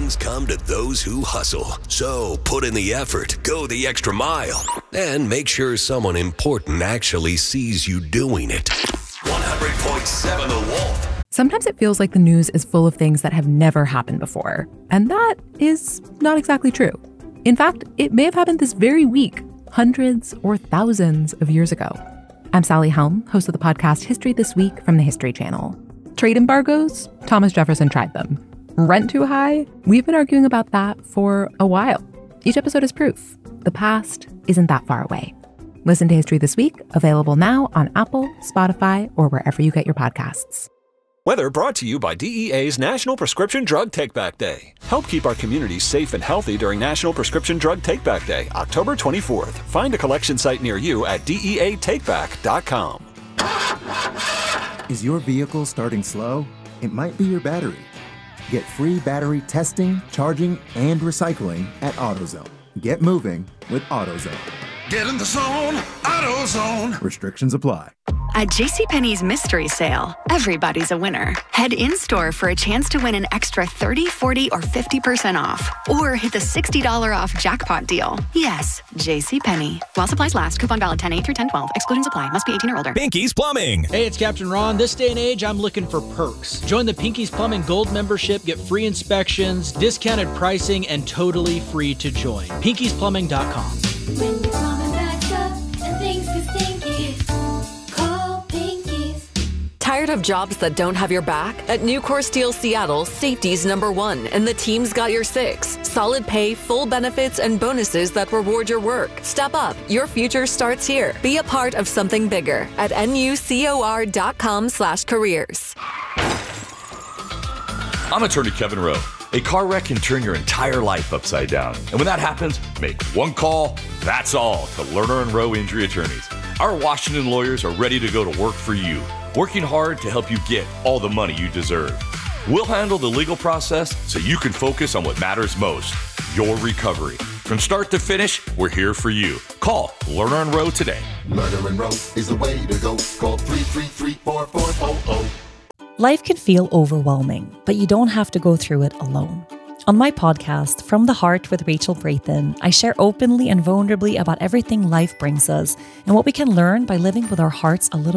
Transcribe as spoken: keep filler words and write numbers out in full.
things come to those who hustle. So put in the effort, go the extra mile, and make sure someone important actually sees you doing it. one hundred point seven The Wolf. Sometimes it feels like the news is full of things that have never happened before. And that is not exactly true. In fact, it may have happened this very week, hundreds or thousands of years ago. I'm Sally Helm, host of the podcast History This Week from the History Channel. Trade embargoes? Thomas Jefferson tried them. Rent too high? We've been arguing about that for a while. Each episode is proof. The past isn't that far away. Listen to History This Week, available now on Apple, Spotify, or wherever you get your podcasts. Weather brought to you by D E A's National Prescription Drug Take-Back Day. Help keep our communities safe and healthy during National Prescription Drug Take-Back Day, October twenty-fourth. Find a collection site near you at D E A take back dot com. Is your vehicle starting slow? It might be your battery. Get free battery testing, charging, and recycling at AutoZone. Get moving with AutoZone. Get in the zone, AutoZone. Restrictions apply. At JCPenney's Mystery Sale, everybody's a winner. Head in-store for a chance to win an extra thirty, forty, or fifty percent off. Or hit the sixty dollars off jackpot deal. Yes, JCPenney. While supplies last, coupon valid ten eight through ten twelve. Exclusions apply. Must be eighteen or older. Pinky's Plumbing. Hey, it's Captain Ron. This day and age, I'm looking for perks. Join the Pinky's Plumbing Gold membership, get free inspections, discounted pricing, and totally free to join. pinkies plumbing dot com. When your plumbing backs up and things get stinky, call Pinky's. Tired of jobs that don't have your back? At Nucor Steel Seattle, safety's number one, and the team's got your six. Solid pay, full benefits, and bonuses that reward your work. Step up. Your future starts here. Be a part of something bigger at nucor dot com slash careers. I'm attorney Kevin Rowe. A car wreck can turn your entire life upside down. And when that happens, make one call, that's all, to Lerner and Rowe Injury Attorneys. Our Washington lawyers are ready to go to work for you, working hard to help you get all the money you deserve. We'll handle the legal process so you can focus on what matters most, your recovery. From start to finish, we're here for you. Call Lerner and Rowe today. Lerner and Rowe is the way to go. Call three three three, four four zero zero. Life can feel overwhelming, but you don't have to go through it alone. On my podcast, From the Heart with Rachel Braithen, I share openly and vulnerably about everything life brings us and what we can learn by living with our hearts a little